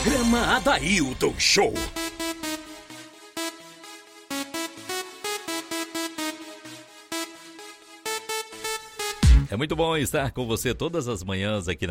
Programa Adailton Show. É muito bom estar com você todas as manhãs aqui na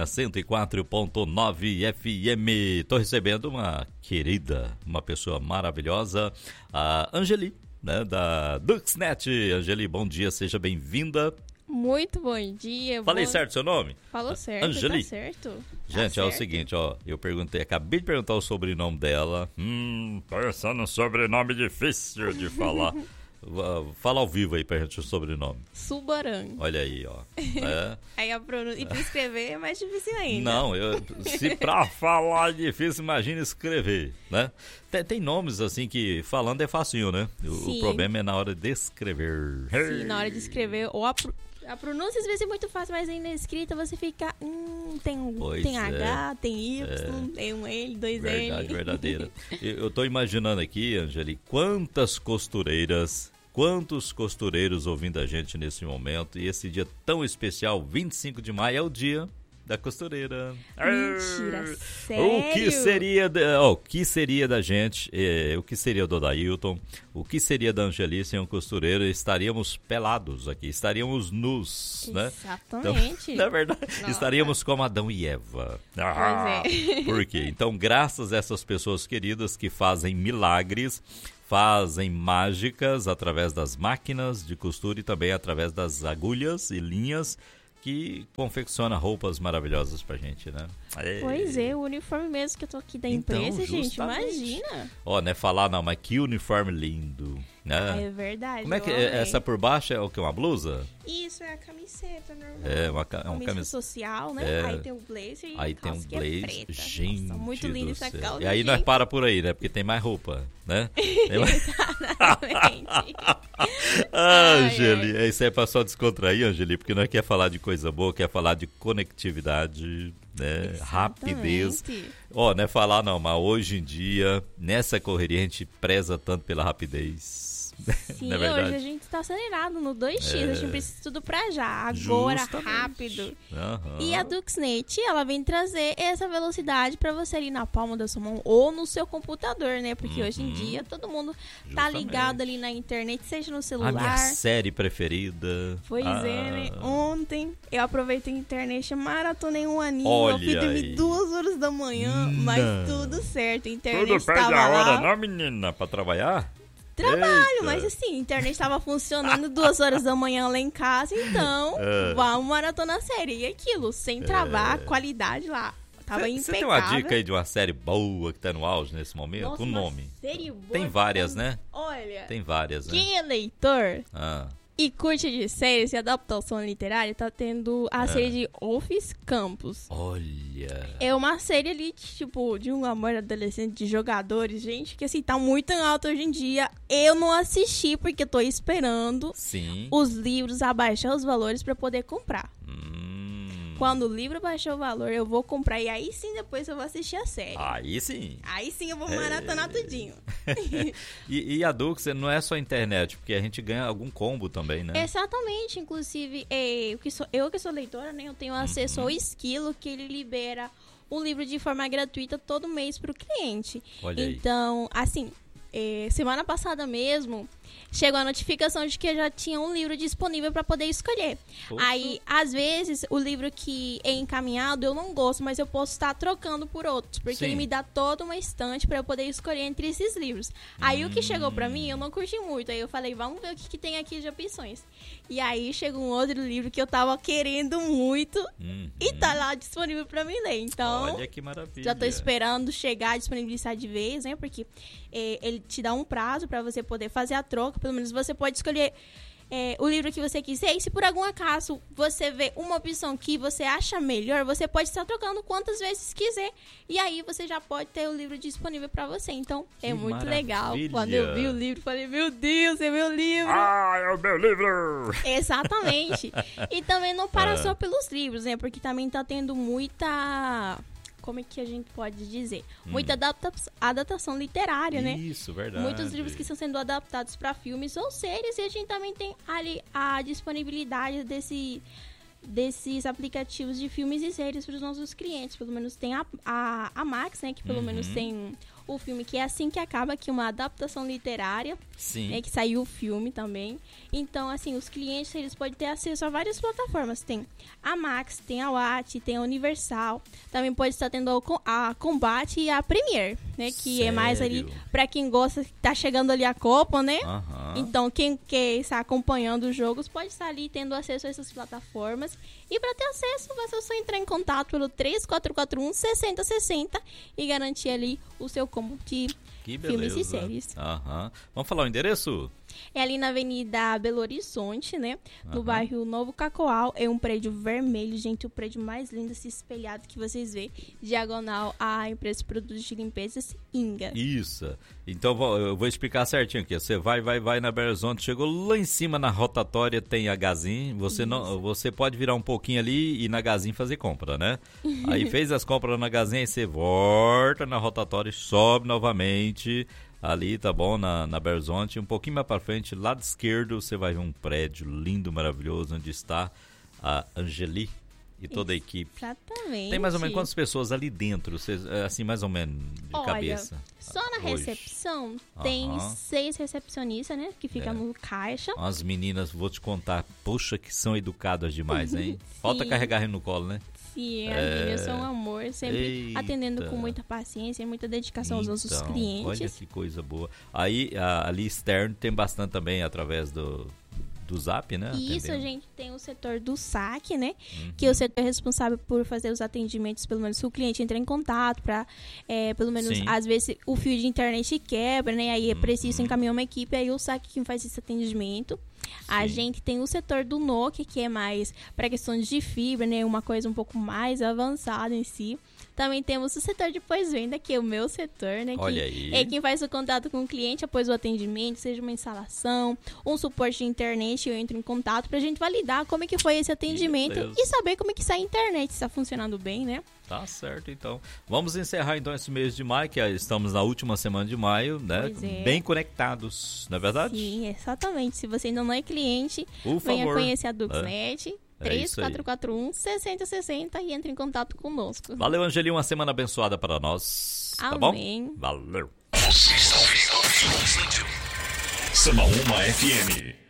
104.9 FM. Estou recebendo uma querida, uma pessoa maravilhosa, a Angeli, né, da Duxnet. Angeli, bom dia, seja bem-vinda. Muito bom dia. Falei certo seu nome? Falou certo, Angeli. tá certo. Gente, tá é o certo. seguinte, ó, eu perguntei, acabei de perguntar o sobrenome dela. Pensa num sobrenome difícil de falar. Fala ao vivo aí pra gente o sobrenome. Subaran. Olha aí, ó. É. Aí a pronúncia. E pra escrever é mais difícil ainda. Não, se pra falar é difícil, imagina escrever, né? Tem nomes assim que falando é facinho, né? O problema é na hora de escrever. Sim, na hora de escrever. Ou a pronúncia às vezes é muito fácil, mas aí na escrita você fica. Tem H, tem Y, tem um L, dois Verdade, L. verdadeira. Eu tô imaginando aqui, Angeli, quantos costureiros ouvindo a gente nesse momento. E esse dia tão especial, 25 de maio, é o dia da costureira. Mentira, sério? O que seria da gente, o que seria do Adailton, o que seria da Angeli sem um costureiro? Estaríamos pelados aqui, estaríamos nus, né? Exatamente. Então, na verdade, Nossa. estaríamos como Adão e Eva. Pois é. Por quê? Então, graças a essas pessoas queridas que fazem milagres, fazem mágicas através das máquinas de costura e também através das agulhas e linhas que confecciona roupas maravilhosas pra gente, né? Pois é, o uniforme mesmo que eu tô aqui da empresa, gente, imagina. Ó, não é falar não, mas que uniforme lindo, né? É verdade. Como é que essa por baixo é o que, uma blusa? Isso, é a camiseta normal. É uma camisa social, né? Aí tem o blazer e aí tem um blazer, é preta. gente. Nossa, muito linda essa calça. E aí nós para por aí, né? Porque tem mais roupa, né? Exatamente. Angeli, isso é pra só descontrair, Angeli, porque nós quer falar de coisa boa, quer falar de conectividade, né? Rapidez. Ó, não é falar não, mas hoje em dia, nessa correria, a gente preza tanto pela rapidez. Sim, não é verdade? hoje a gente tá acelerado no 2x, a gente precisa tudo pra já, agora, justamente. rápido. Uhum. E a Duxnet, ela vem trazer essa velocidade pra você ali na palma da sua mão ou no seu computador, né? Porque hoje em dia todo mundo tá ligado ali na internet, seja no celular. A minha série preferida. Pois é, né? Ontem eu aproveitei a internet, maratonei um anime, Olha eu fui dormir aí. 2 horas da manhã, mas tudo certo, a internet Tudo perde estava a hora, lá. não, menina? Pra trabalhar? Trabalho, Eita. mas assim, a internet estava funcionando 2 horas da manhã lá em casa, então vamos maratonar a série. E aquilo, sem travar, qualidade lá. Tava impecável. Você tem uma dica aí de uma série boa que tá no auge nesse momento? Nossa, Com nome? Série boa. Tem várias, né? Olha, Tem várias, né? quem é leitor Ah, e curte de séries e adaptação literária, tá tendo a série de Office Campus. olha. É uma série ali, tipo, de um amor adolescente de jogadores, gente, que assim, tá muito em alta hoje em dia. Eu não assisti porque tô esperando Sim. os livros abaixar os valores pra poder comprar. Quando o livro baixar o valor, eu vou comprar e aí sim depois eu vou assistir a série. Aí sim. Aí sim eu vou maratonar tudinho. E a Dux não é só internet, porque a gente ganha algum combo também, né? Exatamente, inclusive, eu que sou leitora, né, eu tenho acesso ao Esquilo, que ele libera um livro de forma gratuita todo mês pro cliente. Olha aí. Então, assim, semana passada mesmo, chegou a notificação de que eu já tinha um livro disponível para poder escolher. Poxa. Aí, às vezes, o livro que é encaminhado eu não gosto, mas eu posso estar trocando por outros, porque Sim. ele me dá toda uma estante para eu poder escolher entre esses livros. Aí, o que chegou para mim, eu não curti muito. Aí, eu falei, vamos ver o que tem aqui de opções. E aí, chegou um outro livro que eu tava querendo muito e tá lá disponível para mim ler. Então, olha que maravilha. já tô esperando chegar a disponibilizar de vez, né? Porque ele te dá um prazo para você poder fazer a troca. Pelo menos você pode escolher o livro que você quiser. E se por algum acaso você vê uma opção que você acha melhor, você pode estar trocando quantas vezes quiser. E aí você já pode ter o livro disponível para você. Então, é muito legal. Quando eu vi o livro, falei, meu Deus, é meu livro. Ah, é o meu livro! Exatamente. E também não para só pelos livros, né? Porque também tá tendo muita... Como é que a gente pode dizer? Muita adaptação literária, né? Isso, verdade. Muitos livros que estão sendo adaptados para filmes ou séries. E a gente também tem ali a disponibilidade desses aplicativos de filmes e séries para os nossos clientes. Pelo menos tem a Max, né, que pelo menos tem o filme que é Assim que Acaba, que é uma adaptação literária, né, que saiu o filme também. Então, assim, os clientes, eles podem ter acesso a várias plataformas. Tem a Max, tem a Watt, tem a Universal. Também pode estar tendo a Combat e a Premiere, né, que é mais ali para quem gosta, tá chegando ali a Copa, né? Então, quem quer estar acompanhando os jogos pode estar ali tendo acesso a essas plataformas. E para ter acesso, basta só entrar em contato pelo 3441-6060 e garantir ali o seu combo de filmes e séries. Vamos falar o endereço? É ali na Avenida Belo Horizonte, né? No bairro Novo Cacoal. É um prédio vermelho, gente. O prédio mais lindo, esse espelhado que vocês vê. Diagonal à empresa de produtos de limpezas Inga. Isso. Então, eu vou explicar certinho aqui. Você vai na Belo Horizonte, chegou lá em cima na rotatória, tem a Gazin. Você pode virar um pouquinho ali e na Gazin fazer compra, né? Aí fez as compras na Gazin, aí você volta na rotatória e sobe novamente. Ali, tá bom, na Belo Horizonte, um pouquinho mais pra frente, lado esquerdo, você vai ver um prédio lindo, maravilhoso, onde está a Angeli e toda a equipe. Exatamente. Tem mais ou menos quantas pessoas ali dentro, assim, mais ou menos de cabeça? Só na recepção tem 6 recepcionistas, né, que ficam no caixa. As meninas, vou te contar, poxa, que são educadas demais, hein? Falta carregar ele no colo, né? Sim, as meninas são um amor, sempre atendendo com muita paciência e muita dedicação aos nossos clientes. Olha que coisa boa. Aí, ali externo tem bastante também através do Zap, né? Isso, a gente tem o setor do saque, né? Que é o setor responsável por fazer os atendimentos, pelo menos se o cliente entrar em contato para, pelo menos, às vezes o fio de internet quebra, né? Aí é preciso encaminhar uma equipe, aí o saque que faz esse atendimento. A gente tem o setor do Nokia, que é mais para questões de fibra, né? Uma coisa um pouco mais avançada em si. Também temos o setor de pós-venda, que é o meu setor, né? Olha aí. É quem faz o contato com o cliente após o atendimento, seja uma instalação, um suporte de internet, eu entro em contato pra gente validar como é que foi esse atendimento e saber como é que sai a internet, se tá funcionando bem, né? Tá certo, então. Vamos encerrar, então, esse mês de maio, que estamos na última semana de maio, né? Bem conectados, não é verdade? Sim, exatamente. Se você ainda não é cliente, venha conhecer a Duxnet. 3441-6060 e entre em contato conosco. Valeu, Angeli, uma semana abençoada para nós. Amém. Tá bom? Valeu. Você está ouvindo Samaúma FM.